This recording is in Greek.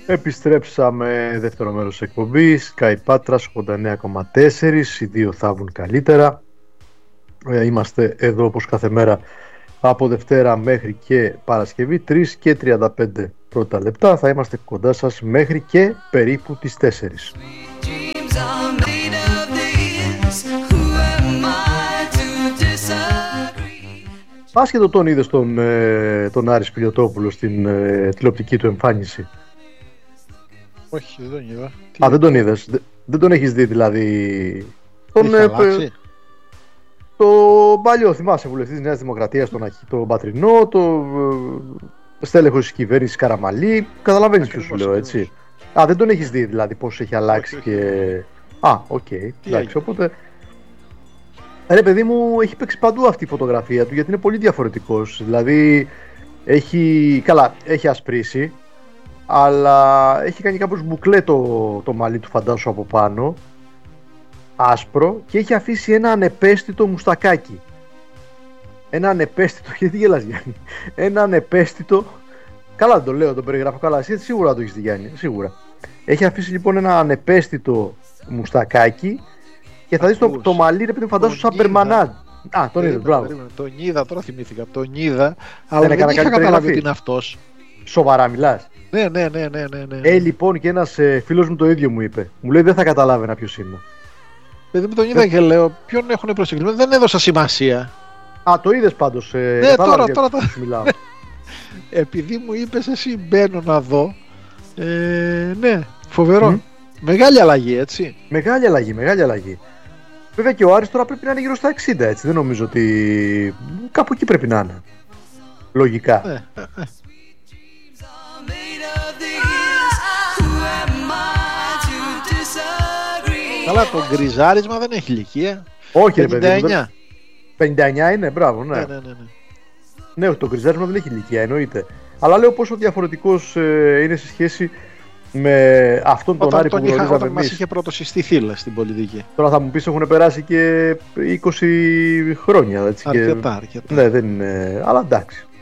Επιστρέψαμε δεύτερο μέρος της εκπομπής. Sky Patras 89,4. Οι δύο θάβουν καλύτερα. Είμαστε εδώ όπως κάθε μέρα από Δευτέρα μέχρι και Παρασκευή 3 και 35 πρώτα λεπτά. Θα είμαστε κοντά σας μέχρι και περίπου τις 4. Άσχετο τον είδες τον Άρη Σπηλιωτόπουλο στην τηλεοπτική του εμφάνιση? Όχι, δεν τον είδα. Α, δεν τον είδες? Δεν τον έχεις δει δηλαδή? Το παλιό, θυμάσαι, βουλευτής της Νέας Δημοκρατίας, τον Πατρινό, το στέλεχος της κυβέρνησης Καραμαλή. Καταλαβαίνεις ποιος σου λέω, έτσι? Α, δεν τον έχεις δει δηλαδή πώς έχει αλλάξει και... Α, οκ, εντάξει, οπότε... Ρε παιδί μου, έχει παίξει παντού αυτή η φωτογραφία του, γιατί είναι πολύ διαφορετικός. Δηλαδή, έχει ασπρίσει, αλλά έχει κάνει κάπως μπουκλέ το μαλλί του, φαντάσου, από πάνω, άσπρο, και έχει αφήσει ένα ανεπαίσθητο μουστακάκι. Ένα ανεπαίσθητο, γιατί γελάς, Γιάννη? Ένα ανεπαίσθητο, καλά δεν το λέω, το περιγράφω καλά, εσύ σίγουρα το έχεις δει, Γιάννη, σίγουρα. Έχει αφήσει λοιπόν ένα ανεπαίσθητο μουστακάκι και θα δεις το μαλλί, ρε παιδί, φαντάσου, σαν περμανάντ. Α, τον είδα, μπράβο. Τον είδα, τώρα θυμήθηκα, τον είδα, αλλά δεν είχα καταλάβει ότι είναι αυτός. Σοβαρά μιλάς? Ναι. Λοιπόν, και ένας φίλος μου το ίδιο μου είπε. Μου λέει δεν θα καταλάβαινα ποιος είναι. Παιδί μου, τον είδα και λέω ποιον έχουν προσεγγίσει. Δεν έδωσα σημασία. Α, το είδες πάντως? Ναι, τώρα μιλάω. Επειδή μου είπες εσύ μπαίνω να δω. Ναι, φοβερό. Μεγάλη αλλαγή, έτσι. Μεγάλη αλλαγή. Βέβαια και ο Άρης τώρα πρέπει να είναι γύρω στα 60, έτσι. Δεν νομίζω ότι κάπου εκεί πρέπει να είναι. Λογικά. Καλά, το γκριζάρισμα δεν έχει ηλικία. Όχι, 59. Ρε παιδί, 59 είναι, μπράβο, ναι. Ναι, το γκριζάρισμα δεν έχει ηλικία, εννοείται. Αλλά λέω πόσο διαφορετικός είναι σε σχέση με αυτόν τον Άρη που γνωρίζαμε εμείς. Όταν μας είχε πρώτος στη θύλα στην πολιτική. Τώρα θα μου πεις έχουν περάσει και 20 χρόνια, έτσι. Αρκετά. Ναι, δεν είναι... Αλλά εντάξει.